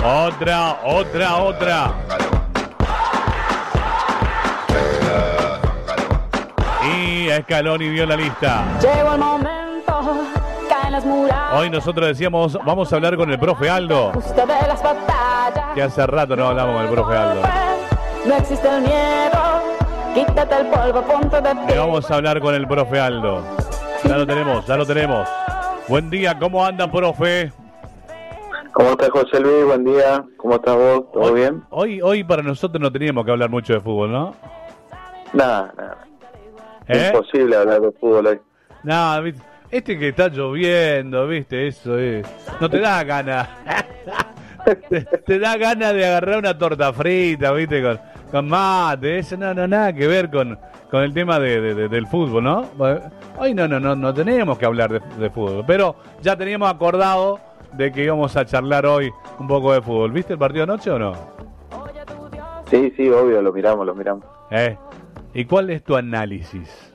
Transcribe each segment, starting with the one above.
Otra. Y Scaloni vio la lista. Llegó el momento, caen las murallas. Hoy nosotros decíamos, vamos a hablar con el profe Aldo. Justo de las batallas. Que hace rato no hablamos con el profe Aldo. No existe el miedo, quítate el polvo, ponte de Y pie. vamos a hablar con el profe Aldo. Ya lo tenemos. Buen día, ¿cómo anda, profe? ¿Cómo estás, José Luis? Buen día. ¿Cómo estás vos? ¿Todo bien? Hoy para nosotros no teníamos que hablar mucho de fútbol, ¿no? Nada. ¿Eh? Imposible hablar de fútbol hoy. Nada, ¿viste? Que está lloviendo, ¿viste? Eso es. No te da ganas. te da ganas de agarrar una torta frita, ¿viste? Con mate. Eso no, nada que ver con el tema del fútbol, ¿no? Hoy no tenemos que hablar de fútbol. Pero ya teníamos acordado de que íbamos a charlar hoy un poco de fútbol. ¿Viste el partido anoche o no? Sí, obvio, lo miramos. ¿Y cuál es tu análisis?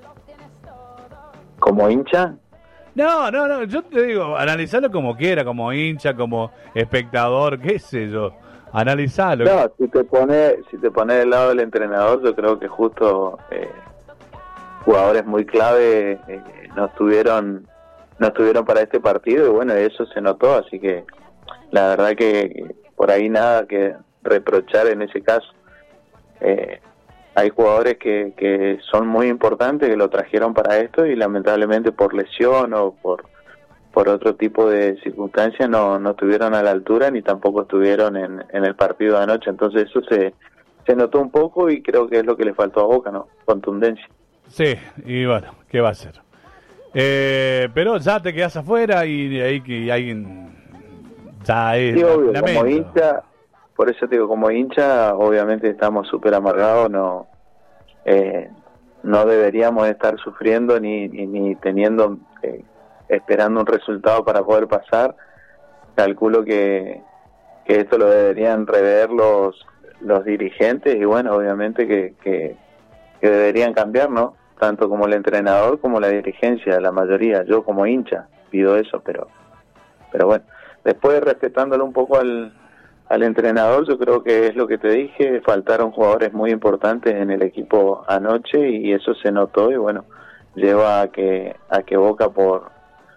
¿Como hincha? No, yo te digo, analizalo como quiera, como hincha, como espectador, qué sé yo, analizalo. No, si te pones del lado del entrenador, yo creo que justo jugadores muy clave no estuvieron para este partido, y bueno, eso se notó, así que la verdad que por ahí nada que reprochar en ese caso. Hay jugadores que son muy importantes, que lo trajeron para esto, y lamentablemente por lesión o por otro tipo de circunstancias no estuvieron a la altura, ni tampoco estuvieron en el partido de anoche. Entonces eso se notó un poco, y creo que es lo que le faltó a Boca, ¿no? Contundencia. Sí, y bueno, ¿qué va a hacer? Pero ya te quedas afuera, y de ahí que alguien ya es sí, obvio, lamento. como hincha, por eso te digo, como hincha, obviamente estamos súper amargados, no deberíamos estar sufriendo ni teniendo, esperando un resultado para poder pasar. Calculo que esto lo deberían rever los dirigentes, y bueno, obviamente que deberían cambiar, ¿no? Tanto como el entrenador como la dirigencia, la mayoría. Yo como hincha pido eso, pero bueno, después respetándolo un poco al entrenador, yo creo que es lo que te dije, faltaron jugadores muy importantes en el equipo anoche, y eso se notó, y bueno, lleva a que Boca por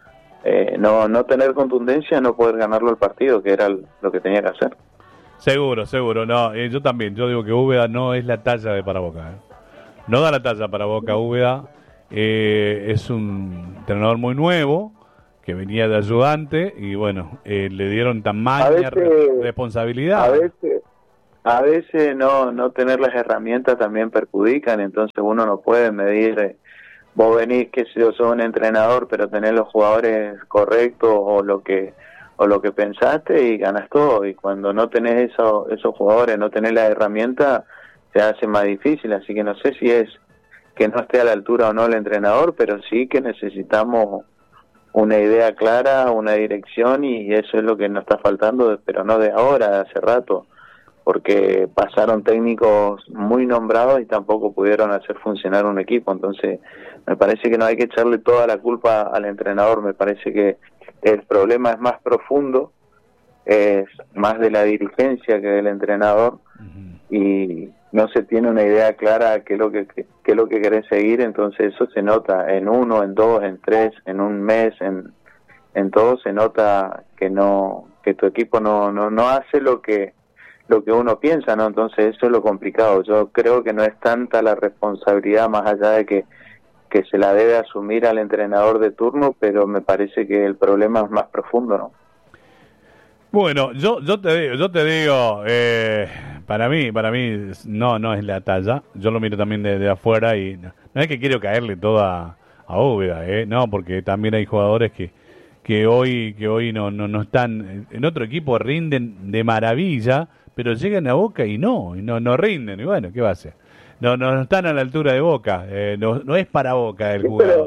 no tener contundencia, no poder ganarlo el partido, que era lo que tenía que hacer. Seguro, no, yo también, yo digo que Úbeda no es la talla de para Boca, no da la talla para Boca. Úbeda es un entrenador muy nuevo, que venía de ayudante, y bueno, le dieron tamaña responsabilidad. A veces no tener las herramientas también perjudican, entonces uno no puede medir, vos venís, que si yo soy un entrenador, pero tenés los jugadores correctos o lo que pensaste, y ganas todo, y cuando no tenés esos jugadores, no tenés las herramientas, se hace más difícil. Así que no sé si es que no esté a la altura o no el entrenador, pero sí que necesitamos una idea clara, una dirección, y eso es lo que nos está faltando, pero no de ahora, de hace rato, porque pasaron técnicos muy nombrados y tampoco pudieron hacer funcionar un equipo. Entonces me parece que no hay que echarle toda la culpa al entrenador, me parece que el problema es más profundo, es más de la dirigencia que del entrenador, y no se tiene una idea clara qué es lo que querés seguir. Entonces eso se nota en 1, en 2, en 3, en un mes, en todo se nota que tu equipo no hace lo que uno piensa, ¿no? Entonces eso es lo complicado. Yo creo que no es tanta la responsabilidad, más allá de que se la debe asumir al entrenador de turno, pero me parece que el problema es más profundo, ¿no? Bueno, yo te digo, para mí no es la talla. Yo lo miro también de afuera, y no es que quiero caerle todo a Úbeda, no, porque también hay jugadores que hoy no están en otro equipo, rinden de maravilla, pero llegan a Boca y no rinden, y bueno, ¿qué va a hacer? No están a la altura de Boca, no es para Boca el jugador.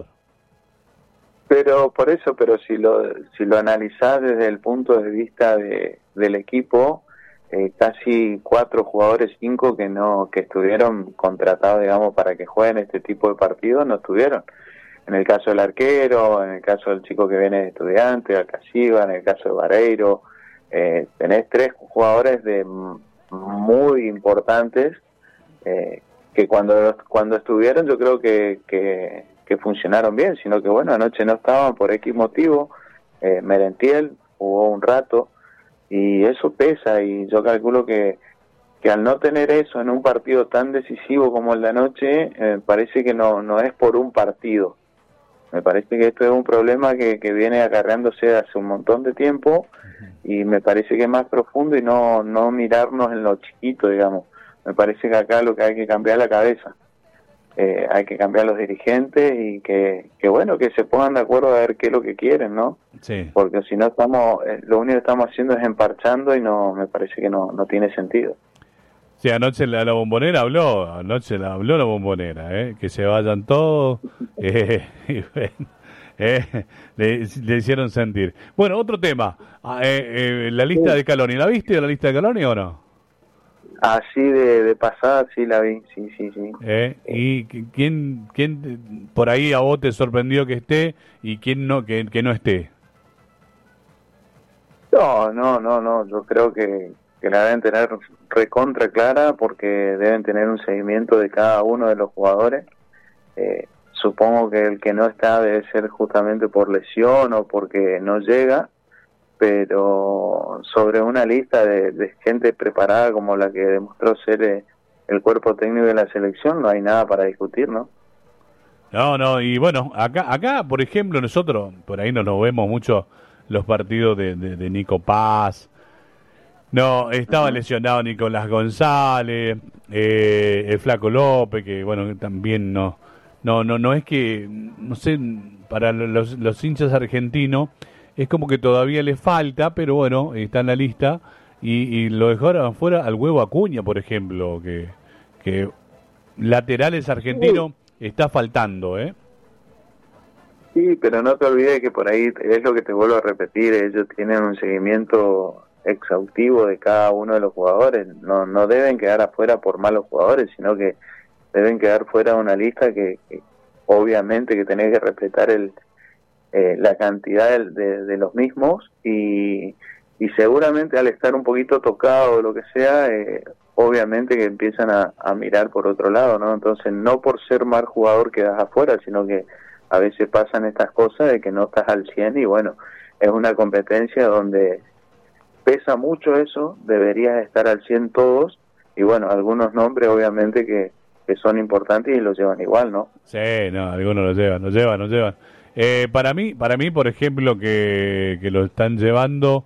Pero por eso, si lo analizás desde el punto de vista del equipo, casi 4 jugadores, 5 que estuvieron contratados, digamos, para que jueguen este tipo de partidos, no estuvieron. En el caso del arquero, en el caso del chico que viene de Estudiantes, Alcaciba, en el caso de Vareiro, tenés 3 jugadores muy importantes que cuando estuvieron yo creo que funcionaron bien, sino que bueno, anoche no estaban por X motivo. Merentiel jugó un rato y eso pesa, y yo calculo que al no tener eso en un partido tan decisivo como el de anoche, parece que no es por un partido. Me parece que esto es un problema que viene acarreándose hace un montón de tiempo, y me parece que es más profundo y no mirarnos en lo chiquito, digamos. Me parece que acá lo que hay que cambiar es la cabeza. Hay que cambiar los dirigentes y que bueno, que se pongan de acuerdo a ver qué es lo que quieren, ¿no? Sí. Porque si no estamos, lo único que estamos haciendo es emparchando, y no, me parece que no tiene sentido. Sí, anoche la Bombonera habló, habló la Bombonera, que se vayan todos, y bueno, le hicieron sentir. Bueno, otro tema, la lista de Caloni, ¿la viste la lista de Caloni o no? Así de pasada sí la vi, sí. ¿Y quién por ahí a vos te sorprendió que esté y quién no que no esté? No, yo creo que la deben tener recontra clara, porque deben tener un seguimiento de cada uno de los jugadores. Supongo que el que no está debe ser justamente por lesión o porque no llega, pero sobre una lista de gente preparada como la que demostró ser el cuerpo técnico de la selección, no hay nada para discutir, ¿no? No, y bueno, acá por ejemplo, nosotros por ahí no nos vemos mucho los partidos de Nico Paz. No, estaba lesionado Nicolás González, el Flaco López, que bueno, también no es que, no sé, para los hinchas argentinos es como que todavía le falta, pero bueno, está en la lista, y lo dejaron afuera al Huevo Acuña, por ejemplo, que laterales argentinos está faltando, Sí, pero no te olvides que por ahí es lo que te vuelvo a repetir, ellos tienen un seguimiento exhaustivo de cada uno de los jugadores, no deben quedar afuera por malos jugadores, sino que deben quedar fuera de una lista que obviamente que tenés que respetar la cantidad de los mismos, y seguramente al estar un poquito tocado o lo que sea, obviamente que empiezan a mirar por otro lado, ¿no? Entonces no por ser mal jugador quedas afuera, sino que a veces pasan estas cosas de que no estás al 100, y bueno, es una competencia donde pesa mucho eso, deberías estar al 100 todos, y bueno, algunos nombres obviamente que son importantes y los llevan igual, ¿no? Sí, no, algunos los llevan. Para mí, por ejemplo, que lo están llevando,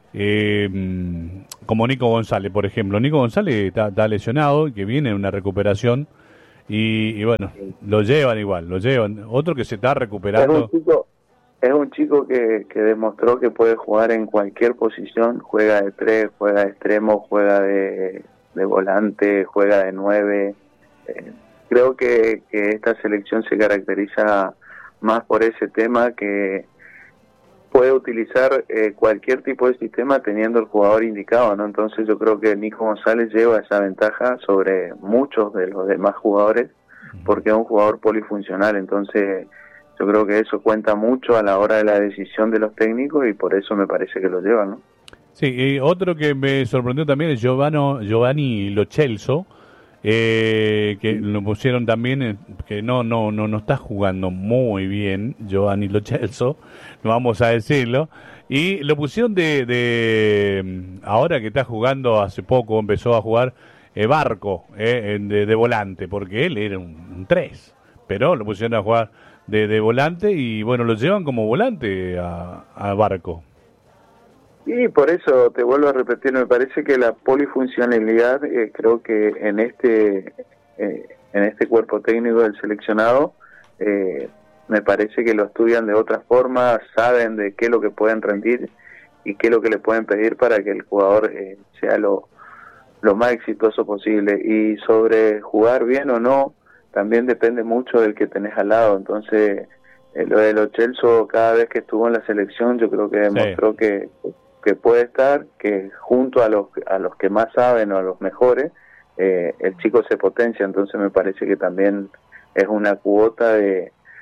como Nico González, por ejemplo. Nico González está lesionado, que viene en una recuperación, y bueno, lo llevan igual, Otro que se está recuperando. Es un chico que demostró que puede jugar en cualquier posición, juega de 3, juega de extremo, juega de volante, juega de 9. Creo que esta selección se caracteriza más por ese tema, que puede utilizar cualquier tipo de sistema teniendo el jugador indicado, ¿no? Entonces yo creo que Nico González lleva esa ventaja sobre muchos de los demás jugadores, porque es un jugador polifuncional. Entonces yo creo que eso cuenta mucho a la hora de la decisión de los técnicos, y por eso me parece que lo llevan, ¿no? Sí, y otro que me sorprendió también es Giovanni Lo Celso, que lo pusieron también, que no está jugando muy bien Giovanni Lo Celso, no vamos a decirlo, y lo pusieron de ahora que está jugando, hace poco empezó a jugar Barco, de volante, porque él era un 3, pero lo pusieron a jugar de volante, y bueno, lo llevan como volante a Barco. Y por eso te vuelvo a repetir, me parece que la polifuncionalidad, creo que en este cuerpo técnico del seleccionado, me parece que lo estudian de otra forma, saben de qué es lo que pueden rendir y qué es lo que le pueden pedir para que el jugador sea lo más exitoso posible. Y sobre jugar bien o no, también depende mucho del que tenés al lado. Entonces, lo de Lo Celso, cada vez que estuvo en la selección, yo creo que demostró que puede estar, que junto a los que más saben o a los mejores, el chico se potencia. Entonces me parece que también es una cuota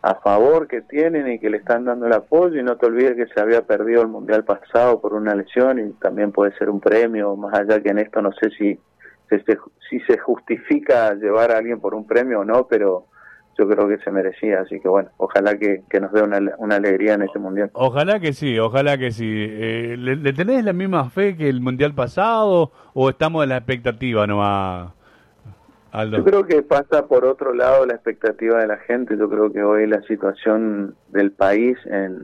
a favor que tienen y que le están dando el apoyo, y no te olvides que se había perdido el Mundial pasado por una lesión y también puede ser un premio, más allá que en esto no sé si se justifica llevar a alguien por un premio o no, pero yo creo que se merecía, así que bueno, ojalá que nos dé una alegría en este Mundial. Ojalá que sí, ojalá que sí. ¿Le tenés la misma fe que el Mundial pasado o estamos en la expectativa nomás, Aldo? Yo creo que pasa por otro lado la expectativa de la gente. Yo creo que hoy la situación del país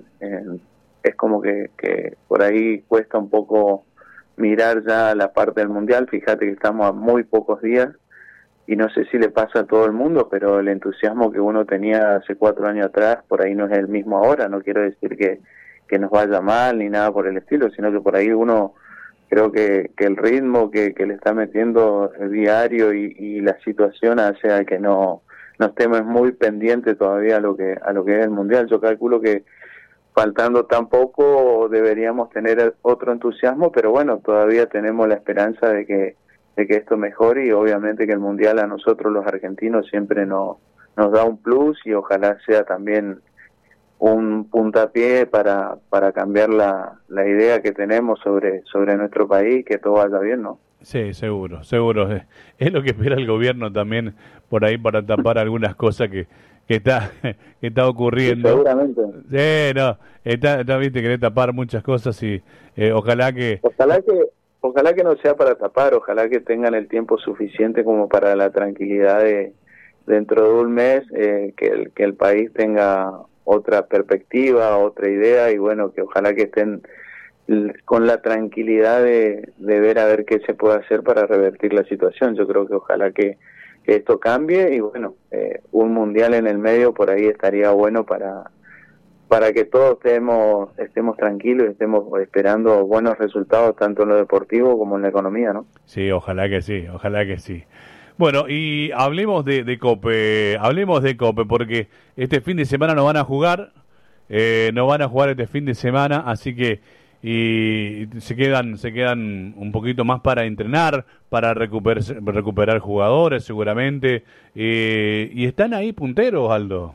es como que por ahí cuesta un poco mirar ya la parte del Mundial. Fíjate que estamos a muy pocos días y no sé si le pasa a todo el mundo, pero el entusiasmo que uno tenía hace 4 años atrás por ahí no es el mismo ahora. No quiero decir que nos vaya mal ni nada por el estilo, sino que por ahí uno, creo que el ritmo que le está metiendo el diario y la situación hace a que no estemos muy pendientes todavía a lo que es el Mundial. Yo calculo que faltando tan poco deberíamos tener otro entusiasmo, pero bueno, todavía tenemos la esperanza de que esto mejore, y obviamente que el Mundial a nosotros los argentinos siempre nos da un plus, y ojalá sea también un puntapié para cambiar la idea que tenemos sobre nuestro país, que todo vaya bien, ¿no? Sí, seguro. Es lo que espera el gobierno también por ahí para tapar algunas cosas que está ocurriendo. Sí, seguramente. Sí, no, está viste, querés tapar muchas cosas y ojalá que no sea para tapar, ojalá que tengan el tiempo suficiente como para la tranquilidad de dentro de un mes, que el país tenga otra perspectiva, otra idea, y bueno, que ojalá que estén con la tranquilidad de ver a ver qué se puede hacer para revertir la situación. Yo creo que ojalá que esto cambie, y bueno, un Mundial en el medio por ahí estaría bueno para que todos estemos tranquilos y estemos esperando buenos resultados tanto en lo deportivo como en la economía, ¿no? Sí, ojalá que sí. Bueno, y hablemos de Cope, porque este fin de semana no van a jugar este fin de semana, así que y se quedan un poquito más para entrenar, para recuperar jugadores seguramente, y están ahí punteros, Aldo.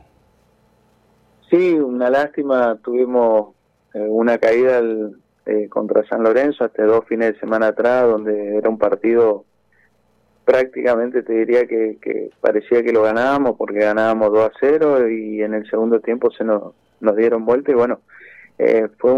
Sí, una lástima, tuvimos una caída contra San Lorenzo hace 2 fines de semana atrás, donde era un partido prácticamente, te diría que parecía que lo ganábamos, porque ganábamos 2-0 y en el segundo tiempo nos dieron vuelta, y bueno, fue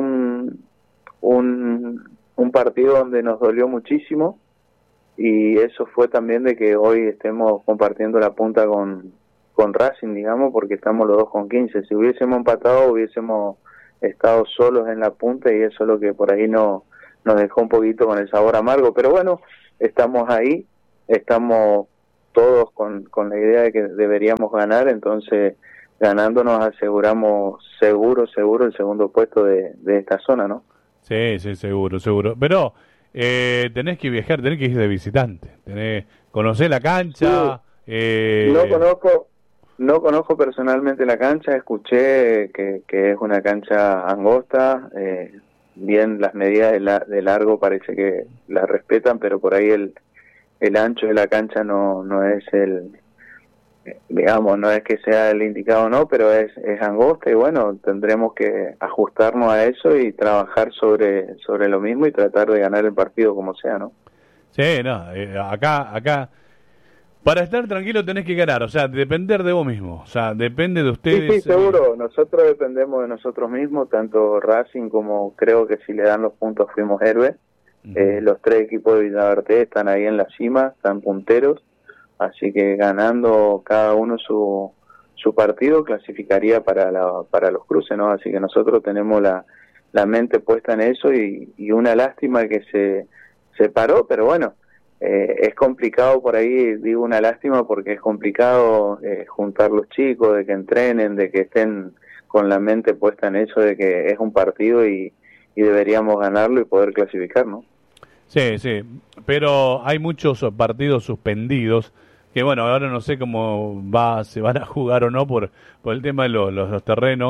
un partido donde nos dolió muchísimo, y eso fue también de que hoy estemos compartiendo la punta con Racing, digamos, porque estamos los dos con 15. Si hubiésemos empatado, hubiésemos estado solos en la punta, y eso es lo que por ahí nos dejó un poquito con el sabor amargo, pero bueno, estamos ahí, estamos todos con la idea de que deberíamos ganar, entonces ganando nos aseguramos seguro el segundo puesto de esta zona, ¿no? Sí, seguro. Pero tenés que viajar, tenés que ir de visitante, conocer la cancha. Sí. No conozco personalmente la cancha, escuché que es una cancha angosta, bien las medidas de largo parece que las respetan, pero por ahí el ancho de la cancha no es digamos, no es que sea el indicado, no, pero es angosta, y bueno, tendremos que ajustarnos a eso y trabajar sobre lo mismo y tratar de ganar el partido como sea, ¿no? Sí, no, acá para estar tranquilo tenés que ganar, o sea, depender de vos mismo, o sea, depende de ustedes. Sí, seguro, nosotros dependemos de nosotros mismos, tanto Racing como creo que si le dan los puntos fuimos héroes. Los 3 equipos de Villaberté están ahí en la cima, están punteros, así que ganando cada uno su partido clasificaría para los cruces, ¿no? Así que nosotros tenemos la mente puesta en eso, y una lástima que se paró, pero bueno, es complicado por ahí, digo una lástima porque es complicado juntar los chicos, de que entrenen, de que estén con la mente puesta en eso, de que es un partido y deberíamos ganarlo y poder clasificar, ¿no? Sí, pero hay muchos partidos suspendidos que bueno, ahora no sé cómo se van a jugar o no por el tema de los terrenos,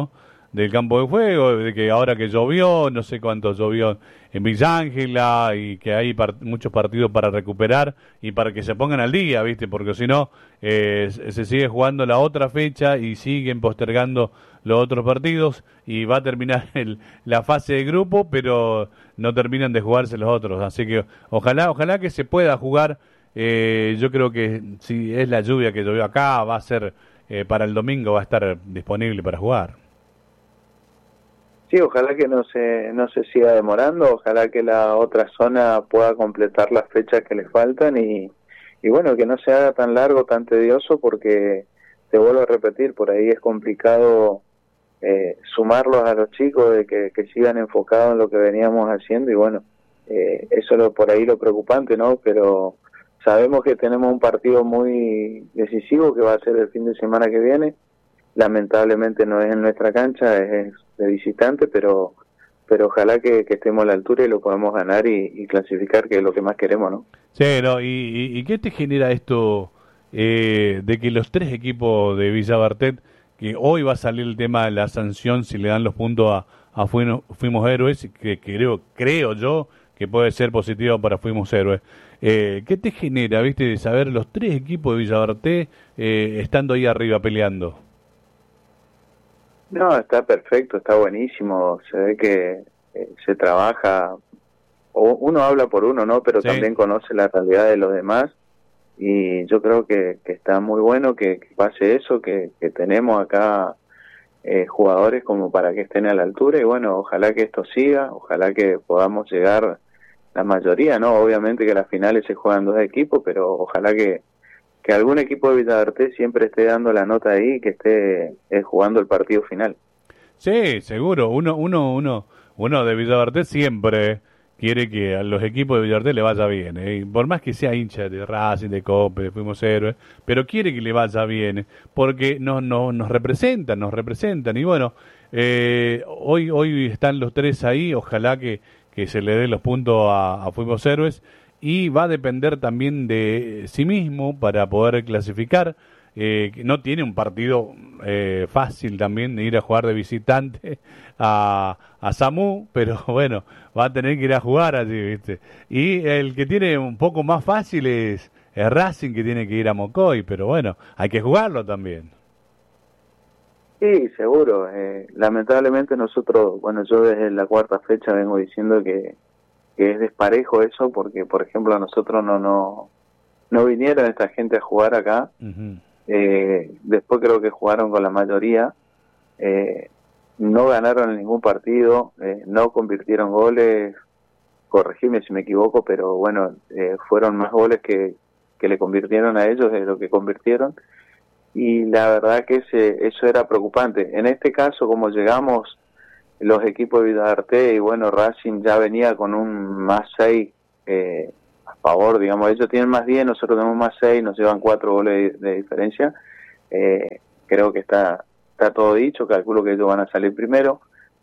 del campo de juego, de que ahora que llovió, no sé cuánto llovió en Villa Ángela y que hay muchos partidos para recuperar y para que se pongan al día, ¿viste? Porque si no, se sigue jugando la otra fecha y siguen postergando los otros partidos y va a terminar la fase de grupo, pero no terminan de jugarse los otros. Así que ojalá que se pueda jugar. Yo creo que si es la lluvia que llovió acá, va a ser para el domingo, va a estar disponible para jugar. Sí, ojalá que no se siga demorando, ojalá que la otra zona pueda completar las fechas que le faltan y bueno, que no se haga tan largo, tan tedioso, porque te vuelvo a repetir, por ahí es complicado sumarlos a los chicos, de que sigan enfocados en lo que veníamos haciendo y bueno, eso es por ahí lo preocupante, ¿no? Pero sabemos que tenemos un partido muy decisivo que va a ser el fin de semana que viene. Lamentablemente no es en nuestra cancha, es de visitante, pero ojalá que estemos a la altura y lo podamos ganar y clasificar, que es lo que más queremos, ¿no? Sí, no, ¿y qué te genera esto de que los tres equipos de Villa Bartet, que hoy va a salir el tema de la sanción si le dan los puntos a Fuimos Héroes, que creo yo que puede ser positivo para Fuimos Héroes? ¿Qué te genera, viste, de saber los tres equipos de Villa Bartet estando ahí arriba peleando? No, está perfecto, está buenísimo, se ve que se trabaja, uno habla por uno, ¿no? Pero sí, también conoce la realidad de los demás y yo creo que está muy bueno que pase eso, que tenemos acá jugadores como para que estén a la altura y bueno, ojalá que esto siga, ojalá que podamos llegar la mayoría, ¿no? Obviamente que las finales se juegan dos equipos, pero ojalá que algún equipo de Villa Bartet siempre esté dando la nota ahí y que esté jugando el partido final. Sí, seguro. Uno de Villa Bartet siempre quiere que a los equipos de Villa Bartet le vaya bien. Por más que sea hincha de Racing, de Cope, de Fuimos Héroes, pero quiere que le vaya bien, porque nos representan. Y bueno, hoy están los tres ahí, ojalá que se le den los puntos a Fuimos Héroes. Y va a depender también de sí mismo para poder clasificar. No tiene un partido fácil también de ir a jugar de visitante a SAMU, pero bueno, va a tener que ir a jugar allí, ¿viste? Y el que tiene un poco más fácil es Racing, que tiene que ir a Mocoy, pero bueno, hay que jugarlo también. Sí, seguro. Lamentablemente nosotros, bueno, yo desde la cuarta fecha vengo diciendo que es desparejo eso, porque por ejemplo a nosotros no vinieron esta gente a jugar acá. Uh-huh. Después creo que jugaron con la mayoría, no ganaron en ningún partido, no convirtieron goles, corregime si me equivoco, pero bueno, fueron más goles que le convirtieron a ellos de lo que convirtieron, y la verdad que eso era preocupante. En este caso, como llegamos los equipos de Villa Bartet y bueno, Racing ya venía con un más 6 a favor, digamos, ellos tienen más 10, nosotros tenemos más 6, nos llevan 4 goles de diferencia. Creo que está todo dicho, calculo que ellos van a salir primero,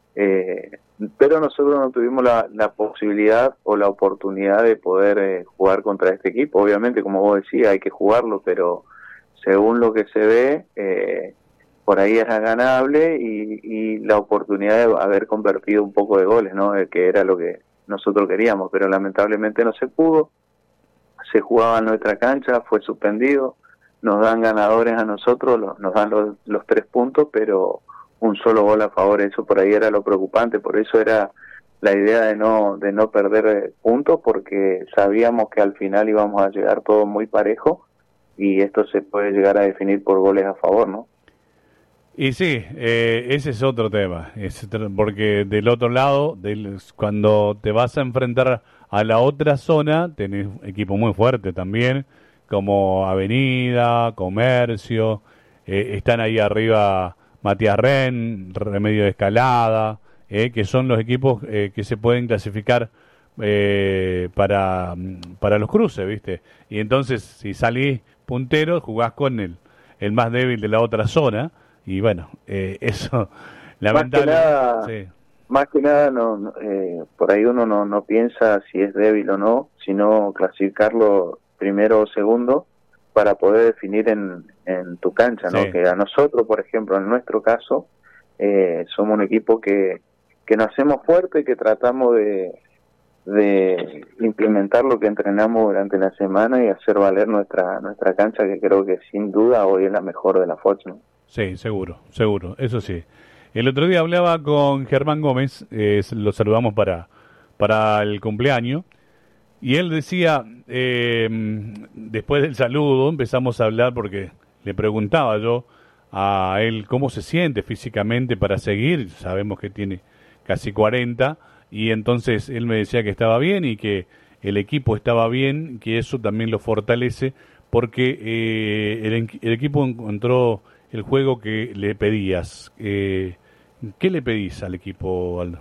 pero nosotros no tuvimos la posibilidad o la oportunidad de poder jugar contra este equipo. Obviamente, como vos decías, hay que jugarlo, pero según lo que se ve, por ahí era ganable y la oportunidad de haber convertido un poco de goles, ¿no? Que era lo que nosotros queríamos, pero lamentablemente no se pudo. Se jugaba en nuestra cancha, fue suspendido, nos dan ganadores a nosotros, nos dan los 3 puntos, pero un solo gol a favor, eso por ahí era lo preocupante, por eso era la idea de no perder puntos, porque sabíamos que al final íbamos a llegar todos muy parejos y esto se puede llegar a definir por goles a favor, ¿no? Y sí, ese es otro tema, porque del otro lado, cuando te vas a enfrentar a la otra zona, tenés equipo muy fuerte también, como Avenida, Comercio, están ahí arriba Matías Ren, Remedio de Escalada, que son los equipos que se pueden clasificar para los cruces, ¿viste? Y entonces, si salís puntero, jugás con el más débil de la otra zona. Y bueno, eso lamentablemente. Más que nada, por ahí uno no piensa si es débil o no, sino clasificarlo primero o segundo para poder definir en tu cancha, ¿no? Sí. Que a nosotros, por ejemplo, en nuestro caso, somos un equipo que nos hacemos fuerte, que tratamos de implementar lo que entrenamos durante la semana y hacer valer nuestra cancha, que creo que sin duda hoy es la mejor de la Fox, ¿no? Sí, seguro, eso sí. El otro día hablaba con Germán Gómez, lo saludamos para el cumpleaños, y él decía, después del saludo empezamos a hablar porque le preguntaba yo a él cómo se siente físicamente para seguir, sabemos que tiene casi 40, y entonces él me decía que estaba bien y que el equipo estaba bien, que eso también lo fortalece, porque el equipo encontró el juego que le pedías. ¿Qué le pedís al equipo, Aldo?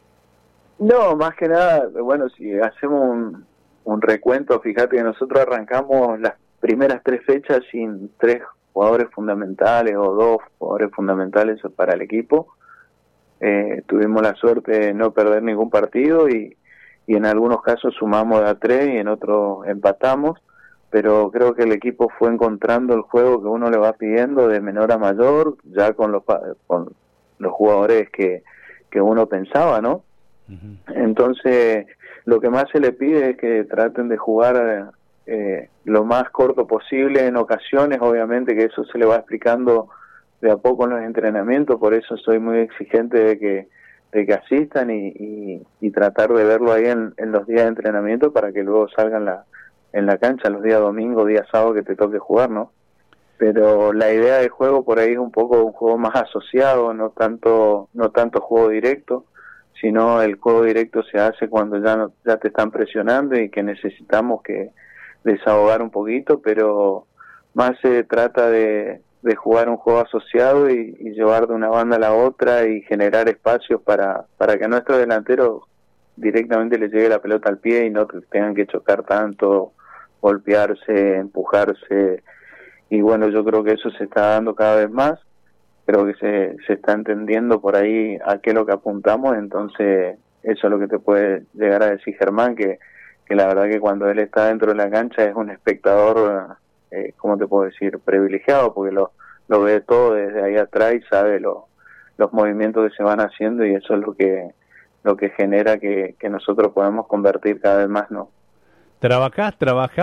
No, más que nada, bueno, si hacemos un recuento, fíjate que nosotros arrancamos las primeras 3 fechas sin 3 jugadores fundamentales o 2 jugadores fundamentales para el equipo. Tuvimos la suerte de no perder ningún partido y en algunos casos sumamos a 3 y en otros empatamos, pero creo que el equipo fue encontrando el juego que uno le va pidiendo de menor a mayor, ya con los jugadores que uno pensaba, ¿no? Uh-huh. Entonces, lo que más se le pide es que traten de jugar lo más corto posible en ocasiones, obviamente que eso se le va explicando de a poco en los entrenamientos, por eso soy muy exigente de que asistan y tratar de verlo ahí en los días de entrenamiento para que luego salgan en la cancha los días domingo, día sábado que te toque jugar, ¿no? Pero la idea del juego por ahí es un poco un juego más asociado, no tanto juego directo, sino el juego directo se hace cuando ya te están presionando y que necesitamos que desahogar un poquito, pero más se trata de jugar un juego asociado y llevar de una banda a la otra y generar espacios para que a nuestros delanteros directamente les llegue la pelota al pie y no tengan que chocar tanto, golpearse, empujarse. Y bueno, yo creo que eso se está dando cada vez más, creo que se está entendiendo por ahí a qué es lo que apuntamos, entonces eso es lo que te puede llegar a decir Germán, que la verdad que cuando él está dentro de la cancha es un espectador, ¿cómo te puedo decir?, privilegiado, porque lo ve todo desde ahí atrás y sabe los movimientos que se van haciendo y eso es lo que genera que nosotros podamos convertir cada vez más, ¿no? ¿Trabajás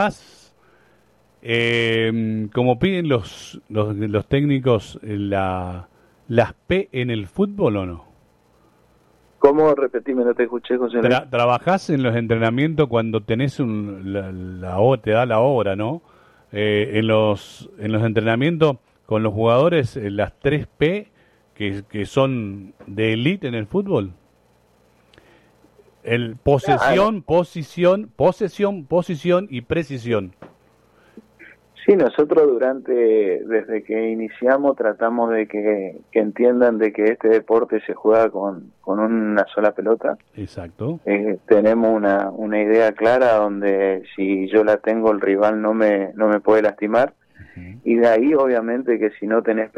como piden los técnicos las P en el fútbol o no? ¿Cómo? Repetime, no te escuché, José. ¿Trabajás en los entrenamientos cuando tenés te da la hora, ¿no? En los entrenamientos con los jugadores, las 3 P que son de élite en el fútbol. Posesión, posición y precisión. Sí, nosotros desde que iniciamos tratamos de que entiendan de que este deporte se juega con una sola pelota. Exacto. Tenemos una idea clara donde si yo la tengo el rival no me puede lastimar. Uh-huh. Y de ahí obviamente que si no tenés